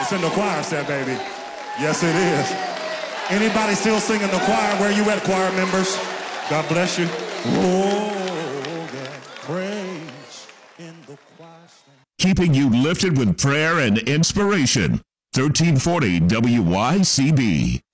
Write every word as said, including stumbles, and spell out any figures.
It's in the choir set, baby. Yes, it is. Anybody still singing the choir? Where you at, choir members? God bless you. Oh, God, praise in the choir stand. Keeping you lifted with prayer and inspiration. thirteen forty W Y C B.